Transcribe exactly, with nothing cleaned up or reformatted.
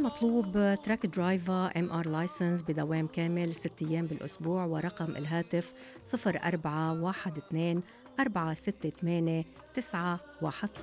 مطلوب تراك درايفر ام ار لايسنس بدوام كامل ست ايام بالاسبوع، ورقم الهاتف صفر أربعة واحد اثنين أربعة ستة ثمانية تسعة واحد صفر.